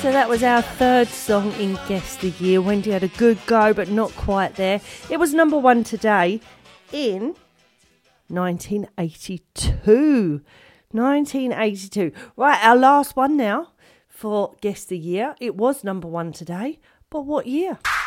So that was our third song in Guess the Year. Wendy had a good go, but not quite there. It was number one today in 1982. 1982. Right, our last one now for Guess the Year. It was number one today, but what year?